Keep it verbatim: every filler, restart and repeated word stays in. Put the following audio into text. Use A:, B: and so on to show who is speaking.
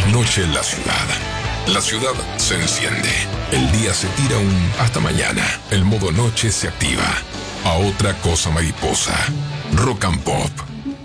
A: noche en la ciudad. La ciudad se enciende. El día se tira un hasta mañana. El modo noche se activa. A otra cosa mariposa. Rock and Pop.